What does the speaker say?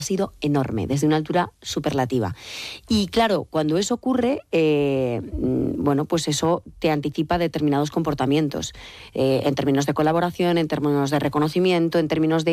sido enorme, desde una altura superlativa. Y claro, cuando eso ocurre, bueno, pues eso te anticipa determinados comportamientos, en términos de colaboración, en términos de reconocimiento, en términos de